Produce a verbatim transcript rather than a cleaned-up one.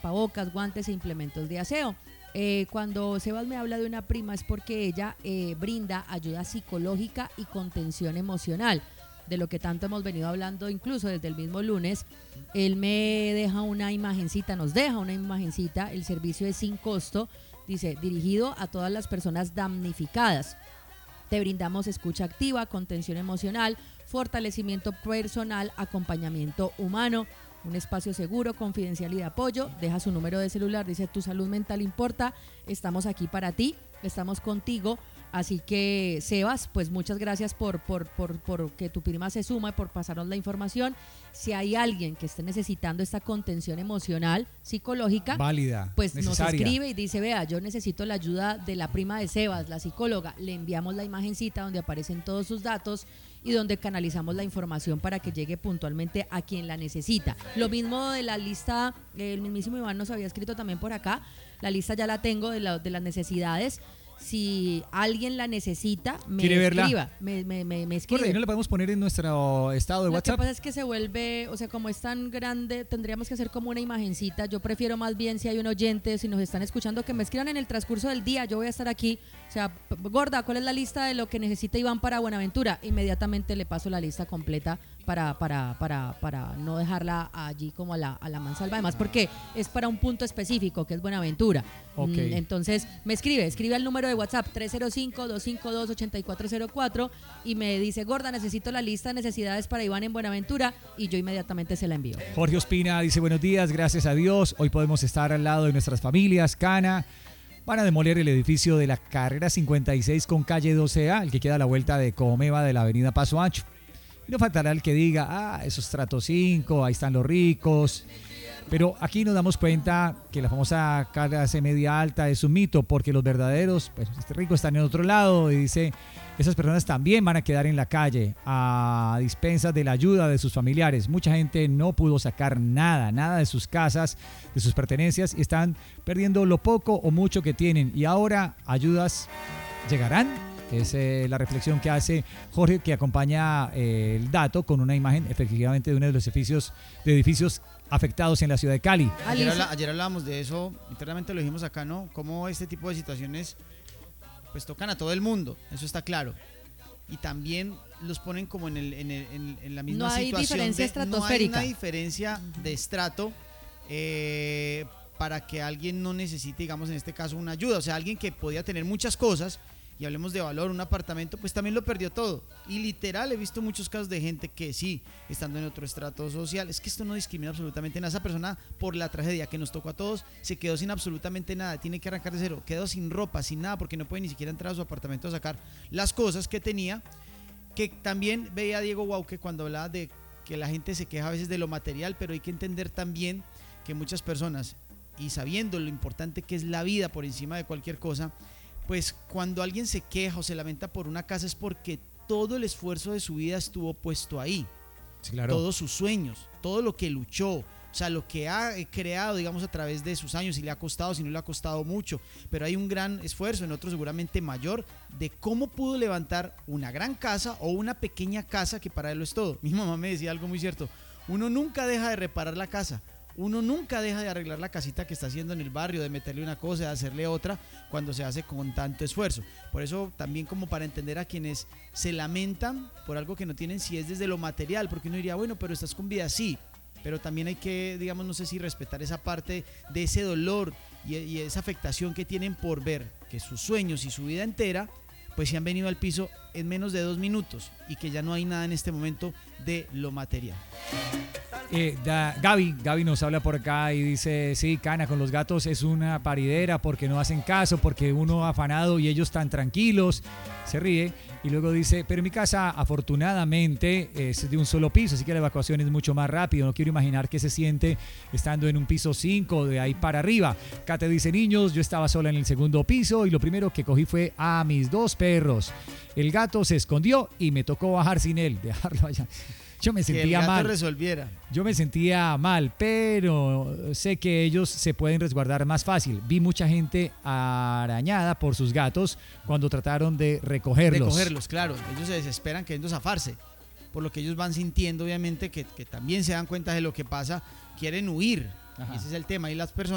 tapabocas, guantes e implementos de aseo. Eh, cuando Sebas me habla de una prima es porque ella eh, brinda ayuda psicológica y contención emocional, de lo que tanto hemos venido hablando incluso desde el mismo lunes. Él me deja una imagencita, nos deja una imagencita, el servicio es sin costo, dice, dirigido a todas las personas damnificadas. Te brindamos escucha activa, contención emocional, fortalecimiento personal, acompañamiento humano, un espacio seguro, confidencial y de apoyo. Deja su número de celular, dice, tu salud mental importa, estamos aquí para ti, estamos contigo. Así que, Sebas, pues muchas gracias por, por, por, por que tu prima se suma y por pasarnos la información. Si hay alguien que esté necesitando esta contención emocional, psicológica, válida, pues necesaria, nos escribe y dice, vea, yo necesito la ayuda de la prima de Sebas, la psicóloga. Le enviamos la imagencita donde aparecen todos sus datos y donde canalizamos la información para que llegue puntualmente a quien la necesita. Lo mismo de la lista, el mismísimo Iván nos había escrito también por acá, la lista ya la tengo de, la, de las necesidades. Si alguien la necesita, me escriba, me, me, me, me escribe. Corre, ¿no la podemos poner en nuestro estado de Lo WhatsApp? Lo que pasa es que se vuelve, o sea, como es tan grande, tendríamos que hacer como una imagencita. Yo prefiero más bien, si hay un oyente, si nos están escuchando, que me escriban en el transcurso del día. Yo voy a estar aquí, o sea, gorda, ¿cuál es la lista de lo que necesita Iván para Buenaventura? Inmediatamente le paso la lista completa para, para, para, para no dejarla allí como a la, a la mansalva. Además, porque es para un punto específico, que es Buenaventura. Okay. Entonces, me escribe, escribe al número de WhatsApp tres cero cinco, dos cinco dos, ocho cuatro cero cuatro y me dice, gorda, necesito la lista de necesidades para Iván en Buenaventura, y yo inmediatamente se la envío. Jorge Ospina dice, buenos días, gracias a Dios, hoy podemos estar al lado de nuestras familias. Cana, van a demoler el edificio de la carrera cincuenta y seis con calle doce A, el que queda a la vuelta de Comeva de la avenida Paso Ancho. Y no faltará el que diga, ah, eso es trato cinco, ahí están los ricos. Pero aquí nos damos cuenta que la famosa clase media alta es un mito, porque los verdaderos, pues este rico están en otro lado, y dice, esas personas también van a quedar en la calle a dispensas de la ayuda de sus familiares. Mucha gente no pudo sacar nada, nada de sus casas, de sus pertenencias, y están perdiendo lo poco o mucho que tienen, y ahora ayudas llegarán. Es eh, la reflexión que hace Jorge, que acompaña eh, el dato con una imagen efectivamente de uno de los edificios, de edificios afectados en la ciudad de Cali. Ayer, habla, ayer hablábamos de eso, internamente lo dijimos acá, ¿no? Cómo este tipo de situaciones pues tocan a todo el mundo, eso está claro. Y también los ponen como en, el, en, el, en, en la misma no hay situación. Diferencia de, estratosférica. No hay una diferencia de estrato eh, para que alguien no necesite, digamos en este caso, una ayuda. O sea, alguien que podía tener muchas cosas, y hablemos de valor, un apartamento, pues también lo perdió todo. Y literal, he visto muchos casos de gente que sí, estando en otro estrato social, es que esto no discrimina absolutamente nada. Esa persona, por la tragedia que nos tocó a todos, se quedó sin absolutamente nada, tiene que arrancar de cero, quedó sin ropa, sin nada, porque no puede ni siquiera entrar a su apartamento a sacar las cosas que tenía. Que también veía a Diego Guauque cuando hablaba de que la gente se queja a veces de lo material, pero hay que entender también que muchas personas, y sabiendo lo importante que es la vida por encima de cualquier cosa, pues cuando alguien se queja o se lamenta por una casa es porque todo el esfuerzo de su vida estuvo puesto ahí. Sí, claro. Todos sus sueños, todo lo que luchó, o sea, lo que ha creado, digamos, a través de sus años, si le ha costado, si no le ha costado mucho, pero hay un gran esfuerzo, en otro seguramente mayor, de cómo pudo levantar una gran casa o una pequeña casa que para él lo es todo. Mi mamá me decía algo muy cierto, uno nunca deja de reparar la casa, uno nunca deja de arreglar la casita que está haciendo en el barrio, de meterle una cosa, de hacerle otra, cuando se hace con tanto esfuerzo. Por eso también, como para entender a quienes se lamentan por algo que no tienen, si es desde lo material, porque uno diría, bueno, pero estás con vida, sí, pero también hay que, digamos, no sé si respetar esa parte de ese dolor y, y esa afectación que tienen por ver que sus sueños y su vida entera pues se han venido al piso en menos de dos minutos y que ya no hay nada en este momento de lo material. Eh, da, Gaby, Gaby nos habla por acá y dice, sí, Cana, con los gatos es una paridera porque no hacen caso, porque uno afanado y ellos tan tranquilos, se ríe y luego dice, pero mi casa afortunadamente es de un solo piso, así que la evacuación es mucho más rápido, no quiero imaginar qué se siente estando en un piso cinco, de ahí para arriba. Kate dice, niños, yo estaba sola en el segundo piso y lo primero que cogí fue a mis dos perros. El gato se escondió y me tocó bajar sin él, dejarlo allá. Yo me sentía que el gato mal. resolviera. Yo me sentía mal, pero sé que ellos se pueden resguardar más fácil. Vi mucha gente arañada por sus gatos cuando trataron de recogerlos. Recogerlos, claro. Ellos se desesperan queriendo zafarse. Por lo que ellos van sintiendo, obviamente, que, que también se dan cuenta de lo que pasa. Quieren huir. Ajá. Y ese es el tema. Y las personas